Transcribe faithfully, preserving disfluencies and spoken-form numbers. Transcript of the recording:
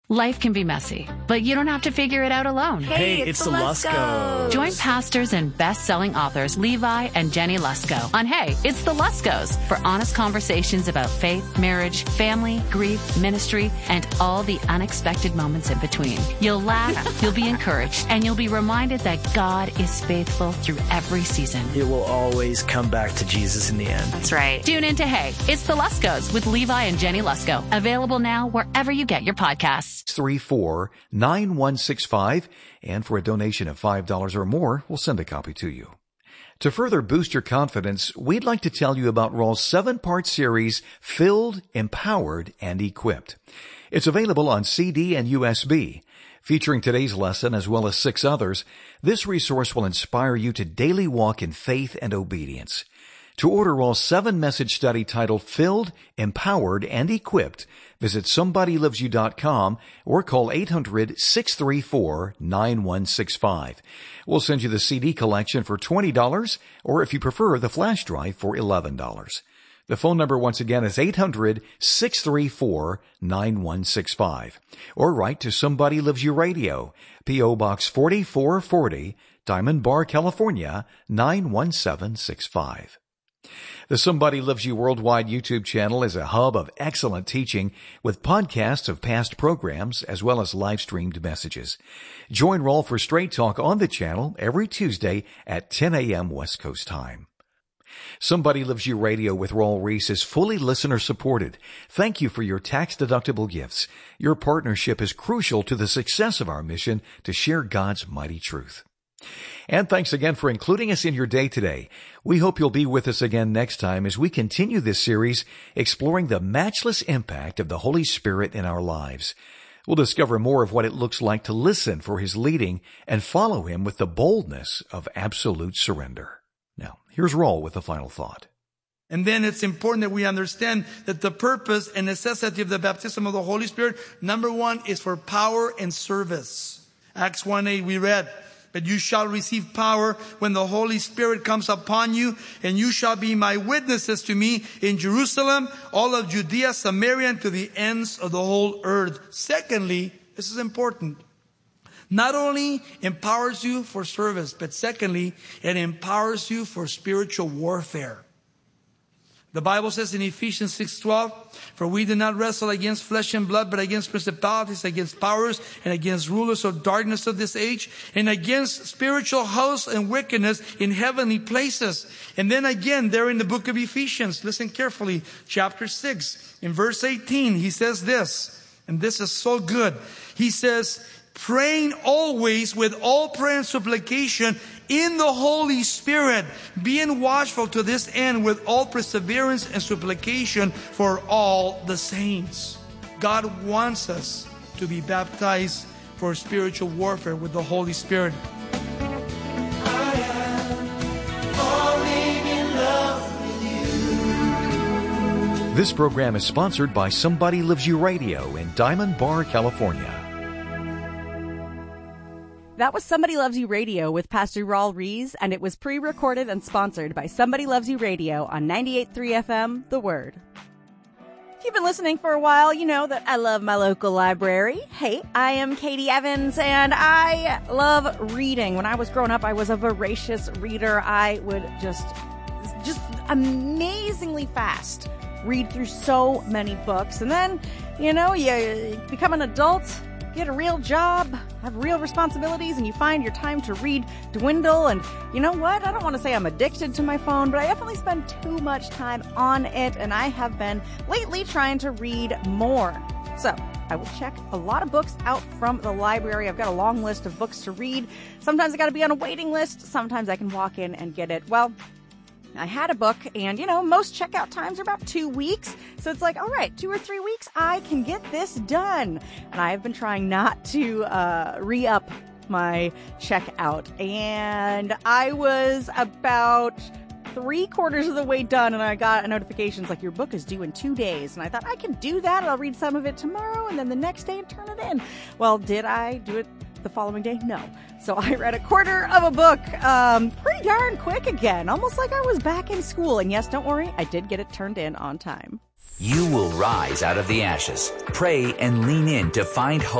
Life can be messy, but you don't have to figure it out alone. Hey, Hey, it's, it's the the Luskos. Join pastors and best-selling authors Levi and Jenny Lusko on Hey, It's the Luskos for honest conversations about faith, marriage, family, grief, ministry, and all the unexpected moments in between. You'll laugh, you'll be encouraged, and you'll be reminded that God is faithful through every season. It will always come back to Jesus in the end. That's right. Tune in to Hey, It's the Luskos with Levi and Jenny Lusko. Available now wherever you get your podcasts. three four nine one six five, and for a donation of five dollars or more, we'll send a copy to you. To further boost your confidence, we'd like to tell you about Raul's seven-part series, Filled, Empowered, and Equipped. It's available on C D and U S B. Featuring today's lesson as well as six others, this resource will inspire you to daily walk in faith and obedience. To order Raul's seven-message study titled Filled, Empowered, and Equipped, visit somebody loves you dot com or call eight hundred, six three four, nine one six five. We'll send you the C D collection for twenty dollars, or if you prefer, the flash drive for eleven dollars. The phone number once again is eight hundred, six three four, nine one six five. Or write to Somebody Loves You Radio, P O Box forty-four forty, Diamond Bar, California, nine one seven six five. The Somebody Loves You Worldwide YouTube channel is a hub of excellent teaching with podcasts of past programs as well as live-streamed messages. Join Raul for Straight Talk on the channel every Tuesday at ten a.m. West Coast time. Somebody Loves You Radio with Raul Ries is fully listener-supported. Thank you for your tax-deductible gifts. Your partnership is crucial to the success of our mission to share God's mighty truth. And thanks again for including us in your day today. We hope you'll be with us again next time as we continue this series exploring the matchless impact of the Holy Spirit in our lives. We'll discover more of what it looks like to listen for His leading and follow Him with the boldness of absolute surrender. Now, here's Raul with the final thought. And then it's important that we understand that the purpose and necessity of the baptism of the Holy Spirit, number one, is for power and service. Acts one eight, we read, "But you shall receive power when the Holy Spirit comes upon you, and you shall be my witnesses to me in Jerusalem, all of Judea, Samaria, and to the ends of the whole earth." Secondly, this is important. Not only empowers you for service, but secondly, it empowers you for spiritual warfare. The Bible says in Ephesians six twelve, "For we do not wrestle against flesh and blood, but against principalities, against powers, and against rulers of darkness of this age, and against spiritual hosts and wickedness in heavenly places." And then again, there in the book of Ephesians, listen carefully, chapter six, in verse eighteen, he says this, and this is so good. He says, "Praying always with all prayer and supplication in the Holy Spirit, being watchful to this end with all perseverance and supplication for all the saints." God wants us to be baptized for spiritual warfare with the Holy Spirit. I am falling in love with you. This program is sponsored by Somebody Loves You Radio in Diamond Bar, California. That was Somebody Loves You Radio with Pastor Raul Ries, and it was pre-recorded and sponsored by Somebody Loves You Radio on ninety-eight point three F M, The Word. If you've been listening for a while, you know that I love my local library. Hey, I am Katie Evans, and I love reading. When I was growing up, I was a voracious reader. I would just, just amazingly fast read through so many books. And then, you know, you become an adult, get a real job, have real responsibilities, and you find your time to read dwindle. And you know what? I don't want to say I'm addicted to my phone, but I definitely spend too much time on it, and I have been lately trying to read more. So I will check a lot of books out from the library. I've got a long list of books to read. Sometimes I got to be on a waiting list. Sometimes I can walk in and get it. Well, I had a book, and, you know, most checkout times are about two weeks. So it's like, all right, two or three weeks, I can get this done. And I have been trying not to uh, re-up my checkout. And I was about three quarters of the way done, and I got a notification like, your book is due in two days. And I thought, I can do that. I'll read some of it tomorrow, and then the next day and turn it in. Well, did I do it the following day? No. So I read a quarter of a book um, pretty darn quick again, almost like I was back in school. And yes, don't worry, I did get it turned in on time. You will rise out of the ashes. Pray and lean in to find hope.